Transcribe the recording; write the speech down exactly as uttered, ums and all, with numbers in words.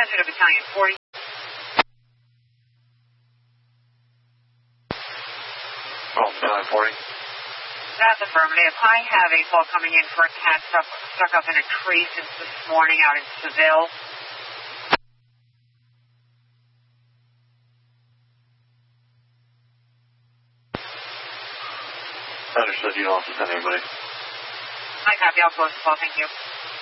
Attention to Battalion forty. Oh, Battalion forty. That's affirmative. I have a call coming in for a cat stuck, stuck up in a tree since this morning out in Seville. Understood. You don't have to send anybody. I copy. I'll close the call. Thank you.